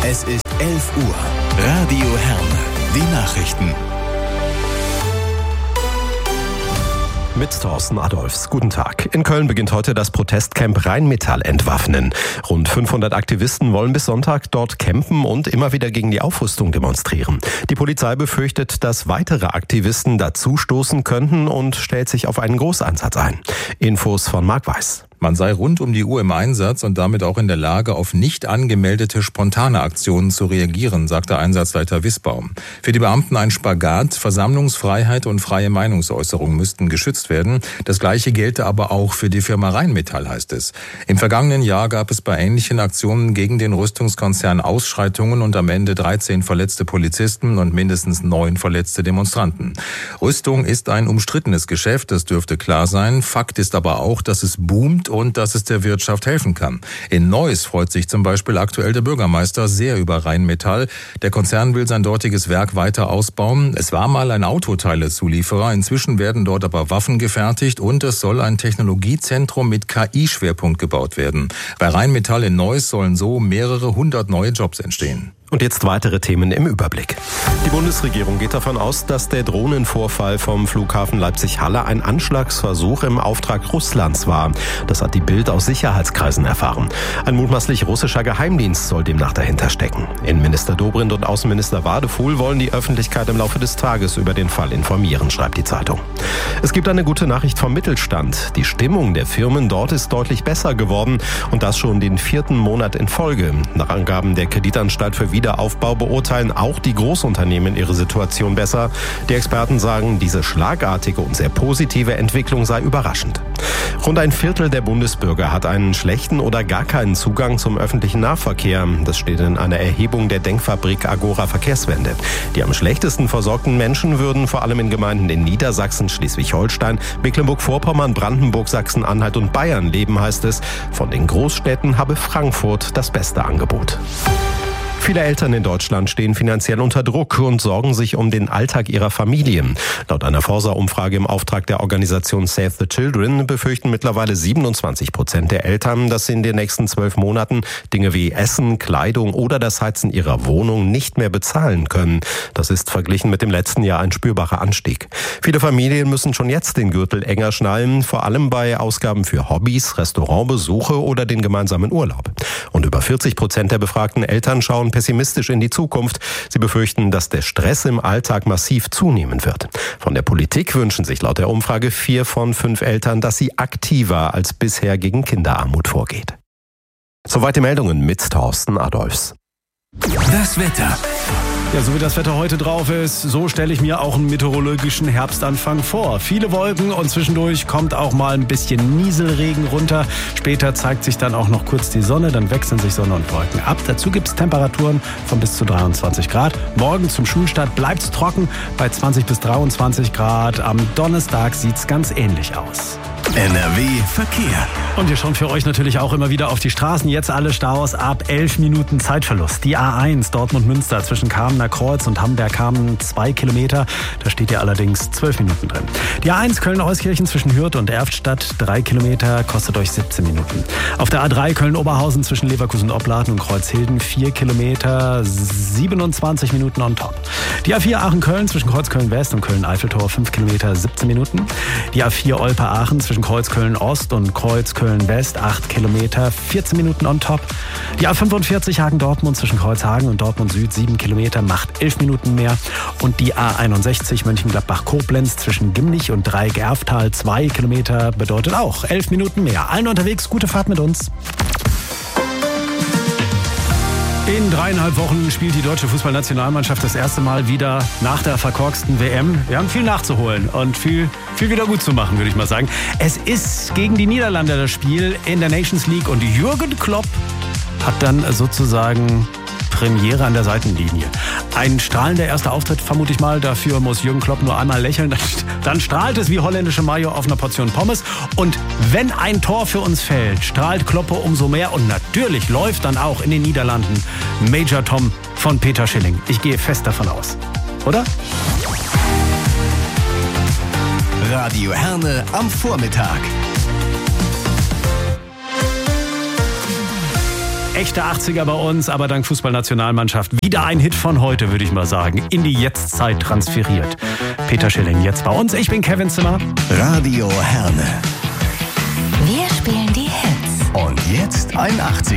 Es ist 11 Uhr. Radio Herne. Die Nachrichten. Mit Thorsten Adolfs. Guten Tag. In Köln beginnt heute das Protestcamp Rheinmetall entwaffnen. Rund 500 Aktivisten wollen bis Sonntag dort campen und immer wieder gegen die Aufrüstung demonstrieren. Die Polizei befürchtet, dass weitere Aktivisten dazustoßen könnten und stellt sich auf einen Großeinsatz ein. Infos von Marc Weiß. Man sei rund um die Uhr im Einsatz und damit auch in der Lage, auf nicht angemeldete spontane Aktionen zu reagieren, sagte Einsatzleiter Wissbaum. Für die Beamten ein Spagat. Versammlungsfreiheit und freie Meinungsäußerung müssten geschützt werden. Das Gleiche gelte aber auch für die Firma Rheinmetall, heißt es. Im vergangenen Jahr gab es bei ähnlichen Aktionen gegen den Rüstungskonzern Ausschreitungen und am Ende 13 verletzte Polizisten und mindestens 9 verletzte Demonstranten. Rüstung ist ein umstrittenes Geschäft, das dürfte klar sein. Fakt ist aber auch, dass es boomt und dass es der Wirtschaft helfen kann. In Neuss freut sich zum Beispiel aktuell der Bürgermeister sehr über Rheinmetall. Der Konzern will sein dortiges Werk weiter ausbauen. Es war mal ein Autoteilezulieferer, inzwischen werden dort aber Waffen gefertigt und es soll ein Technologiezentrum mit KI-Schwerpunkt gebaut werden. Bei Rheinmetall in Neuss sollen so mehrere 100 neue Jobs entstehen. Und jetzt weitere Themen im Überblick. Die Bundesregierung geht davon aus, dass der Drohnenvorfall vom Flughafen Leipzig-Halle ein Anschlagsversuch im Auftrag Russlands war. Das hat die Bild aus Sicherheitskreisen erfahren. Ein mutmaßlich russischer Geheimdienst soll demnach dahinter stecken. Innenminister Dobrindt und Außenminister Wadefuhl wollen die Öffentlichkeit im Laufe des Tages über den Fall informieren, schreibt die Zeitung. Es gibt eine gute Nachricht vom Mittelstand. Die Stimmung der Firmen dort ist deutlich besser geworden und das schon den 4. Monat in Folge. Nach Angaben der Kreditanstalt für Wiederaufbau beurteilen auch die Großunternehmen ihre Situation besser. Die Experten sagen, diese schlagartige und sehr positive Entwicklung sei überraschend. Rund ein Viertel der Bundesbürger hat einen schlechten oder gar keinen Zugang zum öffentlichen Nahverkehr. Das steht in einer Erhebung der Denkfabrik Agora Verkehrswende. Die am schlechtesten versorgten Menschen würden vor allem in Gemeinden in Niedersachsen, Schleswig-Holstein, Mecklenburg-Vorpommern, Brandenburg, Sachsen-Anhalt und Bayern leben, heißt es. Von den Großstädten habe Frankfurt das beste Angebot. Viele Eltern in Deutschland stehen finanziell unter Druck und sorgen sich um den Alltag ihrer Familien. Laut einer Forsa-Umfrage im Auftrag der Organisation Save the Children befürchten mittlerweile 27% der Eltern, dass sie in den nächsten 12 Monaten Dinge wie Essen, Kleidung oder das Heizen ihrer Wohnung nicht mehr bezahlen können. Das ist verglichen mit dem letzten Jahr ein spürbarer Anstieg. Viele Familien müssen schon jetzt den Gürtel enger schnallen, vor allem bei Ausgaben für Hobbys, Restaurantbesuche oder den gemeinsamen Urlaub. Und über 40% der befragten Eltern schauen pessimistisch in die Zukunft. Sie befürchten, dass der Stress im Alltag massiv zunehmen wird. Von der Politik wünschen sich laut der Umfrage 4 von 5 Eltern, dass sie aktiver als bisher gegen Kinderarmut vorgeht. Soweit die Meldungen mit Thorsten Adolfs. Das Wetter. Ja, so wie das Wetter heute drauf ist, so stelle ich mir auch einen meteorologischen Herbstanfang vor. Viele Wolken und zwischendurch kommt auch mal ein bisschen Nieselregen runter. Später zeigt sich dann auch noch kurz die Sonne, dann wechseln sich Sonne und Wolken ab. Dazu gibt es Temperaturen von bis zu 23 Grad. Morgen zum Schulstart bleibt es trocken bei 20 bis 23 Grad. Am Donnerstag sieht es ganz ähnlich aus. NRW Verkehr. Und wir schauen für euch natürlich auch immer wieder auf die Straßen. Jetzt alle Staus ab 11 Minuten Zeitverlust. Die A1 Dortmund-Münster zwischen Kamener Kreuz und Hamberg-Kamen 2 Kilometer. Da steht ihr allerdings 12 Minuten drin. Die A1 Köln-Euskirchen zwischen Hürth und Erftstadt 3 Kilometer, kostet euch 17 Minuten. Auf der A3 Köln-Oberhausen zwischen Leverkusen-Opladen und Kreuzhilden 4 Kilometer, 27 Minuten on top. Die A4 Aachen-Köln zwischen Kreuzköln-West und Köln-Eiffeltor 5 Kilometer, 17 Minuten. Die A4 Olpe-Aachen zwischen Kreuzköln-Ost und Kreuzköln-West 8 Kilometer, 14 Minuten on top. Die A45 Hagen-Dortmund zwischen Kreuzhagen und Dortmund-Süd 7 Kilometer, macht 11 Minuten mehr. Und die A61 Mönchengladbach-Koblenz zwischen Gimlich und Dreieck-Erftal 2 Kilometer, bedeutet auch 11 Minuten mehr. Allen unterwegs, gute Fahrt mit uns. In 3,5 Wochen spielt die deutsche Fußballnationalmannschaft das erste Mal wieder nach der verkorksten WM. Wir haben viel nachzuholen und viel wieder gut zu machen, würde ich mal sagen. Es ist gegen die Niederlande das Spiel in der Nations League und Jürgen Klopp hat dann sozusagen Premiere an der Seitenlinie. Ein strahlender erster Auftritt, vermute ich mal. Dafür muss Jürgen Klopp nur einmal lächeln. Dann strahlt es wie holländische Mayo auf einer Portion Pommes. Und wenn ein Tor für uns fällt, strahlt Kloppe umso mehr. Und natürlich läuft dann auch in den Niederlanden Major Tom von Peter Schilling. Ich gehe fest davon aus. Oder? Radio Herne am Vormittag. echte 80er bei uns, aber dank Fußballnationalmannschaft wieder ein Hit von heute, würde ich mal sagen, in die Jetztzeit transferiert. Peter Schilling jetzt bei uns. Ich bin Kevin Zimmer. Radio Herne. Wir spielen die Hits. Und jetzt ein 80er.